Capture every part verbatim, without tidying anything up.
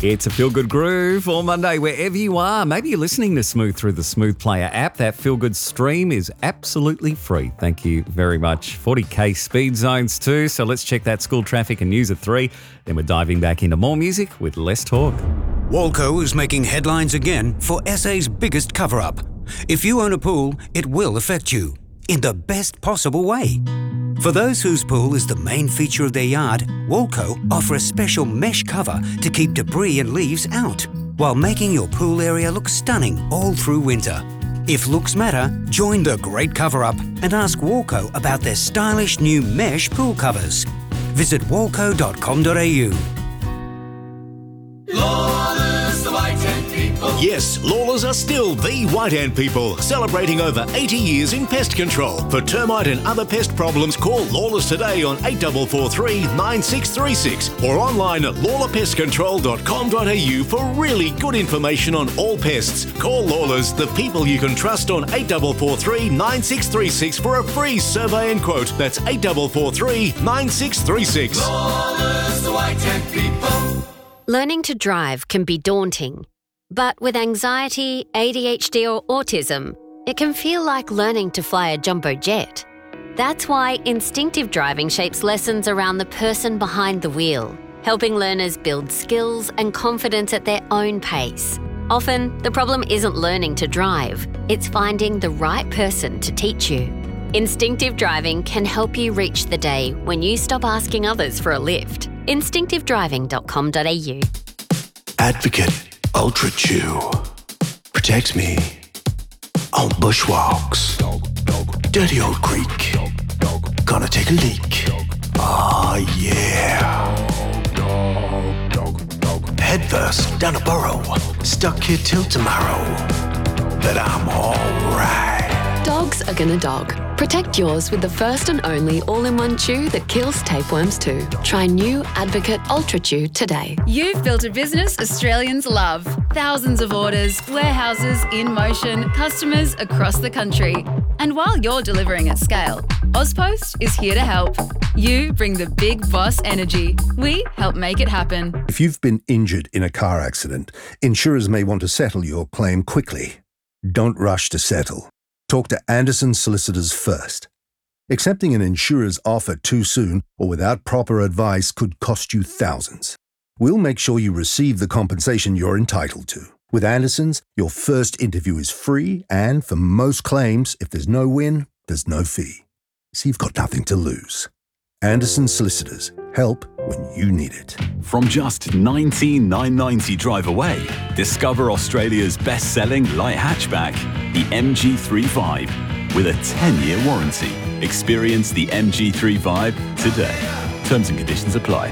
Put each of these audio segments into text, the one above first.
It's a Feel Good Groove on Monday, wherever you are. Maybe you're listening to Smooth through the Smooth Player app. That Feel Good stream is absolutely free. Thank you very much. forty k speed zones too. So let's check that school traffic and news at three. Then we're diving back into more music with Less Talk. Walco is making headlines again for S A's biggest cover-up. If you own a pool, it will affect you in the best possible way. For those whose pool is the main feature of their yard, Walco offer a special mesh cover to keep debris and leaves out, while making your pool area look stunning all through winter. If looks matter, join the great cover-up and ask Walco about their stylish new mesh pool covers. Visit walco dot com dot a u. Lawless, the White Ant People. Yes, Lawless are still the White Ant People, celebrating over eighty years in pest control. For termite and other pest problems, call Lawless today on eight four four three, nine six three six or online at lawler pest control dot com dot a u for really good information on all pests. Call Lawless, the people you can trust, on eight four four three, nine six three six for a free survey and quote. That's eight four four three, nine six three six. Lawless, the White Ant People. Learning to drive can be daunting, but with anxiety, A D H D or autism, it can feel like learning to fly a jumbo jet. That's why instinctive driving shapes lessons around the person behind the wheel, helping learners build skills and confidence at their own pace. Often, the problem isn't learning to drive, it's finding the right person to teach you. Instinctive driving can help you reach the day when you stop asking others for a lift. instinctive driving dot com dot a u. Advocate Ultra Chew protects me on bushwalks. Dirty old creek, gonna take a leak. Ah, yeah. Head first down a burrow, stuck here till tomorrow. But I'm alright. Dogs are gonna dog. Protect yours with the first and only all-in-one chew that kills tapeworms too. Try new Advocate Ultra Chew today. You've built a business Australians love. Thousands of orders, warehouses in motion, customers across the country. And while you're delivering at scale, Ozpost is here to help. You bring the big boss energy. We help make it happen. If you've been injured in a car accident, insurers may want to settle your claim quickly. Don't rush to settle. Talk to Anderson Solicitors first. Accepting an insurer's offer too soon or without proper advice could cost you thousands. We'll make sure you receive the compensation you're entitled to. With Anderson's, your first interview is free, and for most claims, if there's no win, there's no fee. So you've got nothing to lose. Anderson Solicitors. Help when you need it. From just nineteen thousand nine hundred ninety drive away, discover Australia's best-selling light hatchback, the M G three Vibe, with a ten-year warranty. Experience the M G three Vibe today. Terms and conditions apply.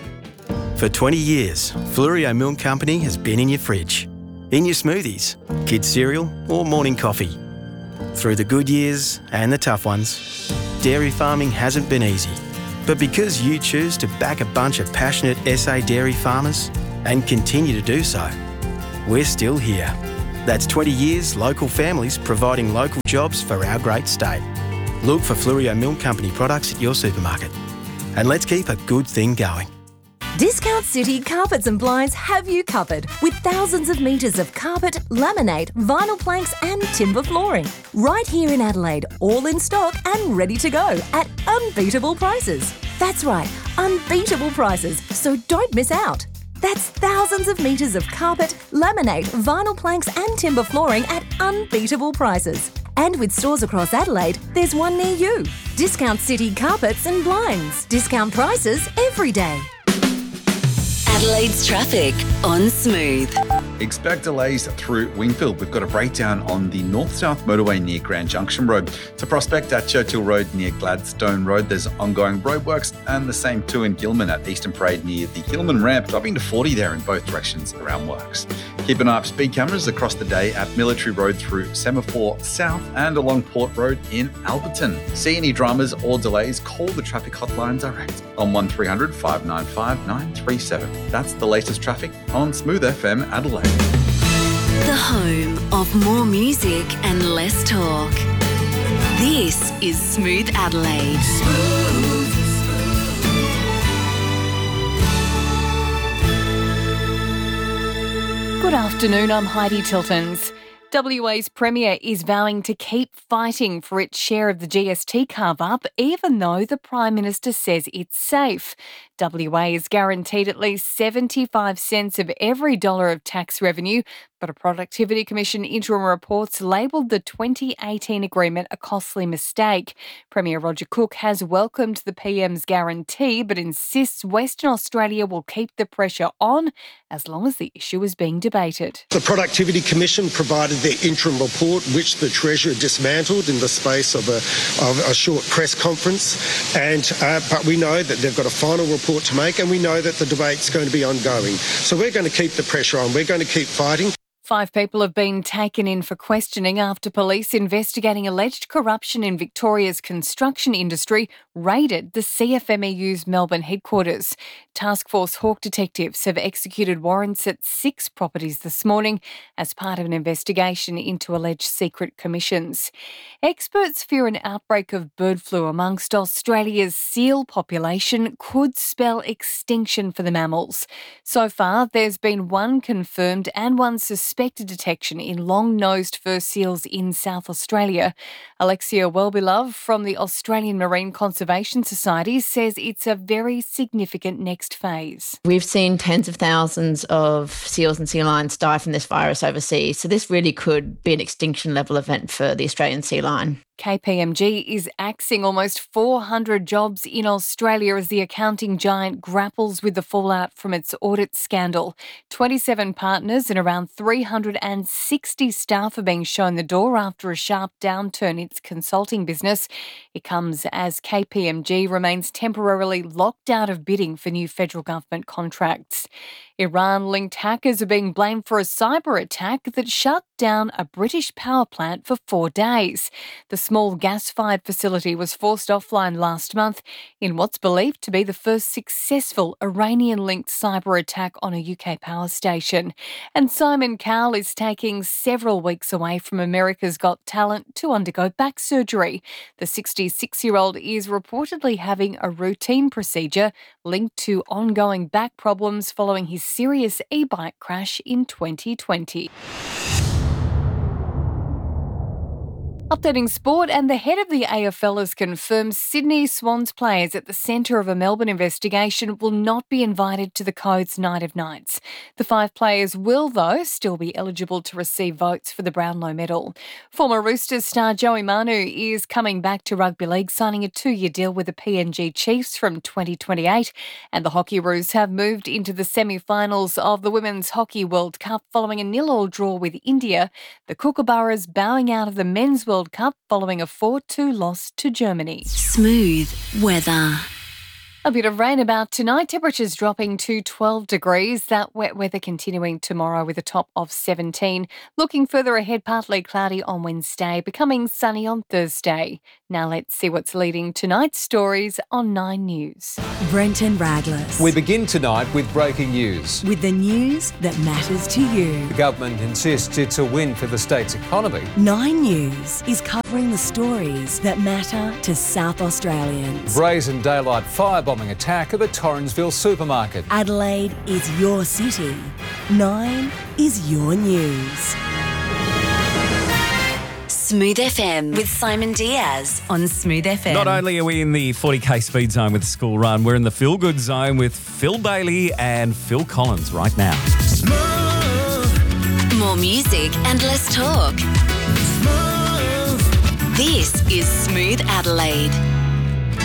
For twenty years, Flurio Milk Company has been in your fridge, in your smoothies, kids' cereal or morning coffee. Through the good years and the tough ones, dairy farming hasn't been easy. But because you choose to back a bunch of passionate S A dairy farmers and continue to do so, we're still here. That's twenty years local families providing local jobs for our great state. Look for Flurio Milk Company products at your supermarket. And let's keep a good thing going. Discount City Carpets and Blinds have you covered with thousands of metres of carpet, laminate, vinyl planks and timber flooring. Right here in Adelaide, all in stock and ready to go at unbeatable prices. That's right, unbeatable prices, so don't miss out. That's thousands of metres of carpet, laminate, vinyl planks and timber flooring at unbeatable prices. And with stores across Adelaide, there's one near you. Discount City Carpets and Blinds. Discount prices every day. Adelaide's traffic on Smooth. Expect delays through Wingfield. We've got a breakdown on the north-south motorway near Grand Junction Road. To Prospect at Churchill Road near Gladstone Road, there's ongoing roadworks, and the same too in Gilman at Eastern Parade near the Gilman ramp, dropping to forty there in both directions around works. Keep an eye up speed cameras across the day at Military Road through Semaphore South and along Port Road in Alberton. See any dramas or delays, call the traffic hotline direct on one three hundred, five nine five, nine three seven. That's the latest traffic on Smooth F M Adelaide. The home of more music and less talk. This is Smooth Adelaide. Good afternoon, I'm Heidi Tiltons. W A's Premier is vowing to keep fighting for its share of the G S T carve-up, even though the Prime Minister says it's safe. W A is guaranteed at least seventy-five cents of every dollar of tax revenue, but a Productivity Commission interim reports labelled the twenty eighteen agreement a costly mistake. Premier Roger Cook has welcomed the P M's guarantee, but insists Western Australia will keep the pressure on as long as the issue is being debated. The Productivity Commission provided their interim report, which the Treasurer dismantled in the space of a, of a short press conference. And uh, but we know that they've got a final report to make, and we know that the debate's going to be ongoing. So we're going to keep the pressure on. We're going to keep fighting. Five people have been taken in for questioning after police investigating alleged corruption in Victoria's construction industry raided the C F M E U's Melbourne headquarters. Task Force Hawk detectives have executed warrants at six properties this morning as part of an investigation into alleged secret commissions. Experts fear an outbreak of bird flu amongst Australia's seal population could spell extinction for the mammals. So far, there's been one confirmed and one suspected detection in long-nosed fur seals in South Australia. Alexia Wellbelove from the Australian Marine Conservation Society says it's a very significant next phase. We've seen tens of thousands of seals and sea lions die from this virus overseas, so this really could be an extinction level event for the Australian sea lion. K P M G is axing almost four hundred jobs in Australia as the accounting giant grapples with the fallout from its audit scandal. twenty-seven partners and around three hundred sixty staff are being shown the door after a sharp downturn in its consulting business. It comes as K P M G remains temporarily locked out of bidding for new federal government contracts. Iran-linked hackers are being blamed for a cyber attack that shut down a British power plant for four days. The small gas-fired facility was forced offline last month in what's believed to be the first successful Iranian-linked cyber attack on a U K power station. And Simon Cowell is taking several weeks away from America's Got Talent to undergo back surgery. The sixty-six-year-old is reportedly having a routine procedure linked to ongoing back problems following his serious e-bike crash in twenty twenty. Updating sport, and the head of the A F L has confirmed Sydney Swans players at the centre of a Melbourne investigation will not be invited to the Codes Night of Nights. The five players will, though, still be eligible to receive votes for the Brownlow Medal. Former Roosters star Joey Manu is coming back to rugby league, signing a two-year deal with the P N G Chiefs from twenty twenty-eight, and the Hockey Roos have moved into the semi-finals of the Women's Hockey World Cup following a nil-all draw with India. The Kookaburras bowing out of the Men's World Cup following a four two loss to Germany. Smooth weather. A bit of rain about tonight, temperatures dropping to twelve degrees. That wet weather continuing tomorrow with a top of seventeen. Looking further ahead, partly cloudy on Wednesday, becoming sunny on Thursday. Now let's see what's leading tonight's stories on Nine News. Brenton Raglas. We begin tonight with breaking news. With the news that matters to you. The government insists it's a win for the state's economy. Nine News is covering the stories that matter to South Australians. Brazen daylight firebombing attack at the Torrensville supermarket. Adelaide is your city. Nine is your news. Smooth F M with Simon Diaz on Smooth F M. Not only are we in the forty k speed zone with the school run, we're in the feel good zone with Phil Bailey and Phil Collins right now. Smooth. More music and less talk. Smooth. This is Smooth Adelaide.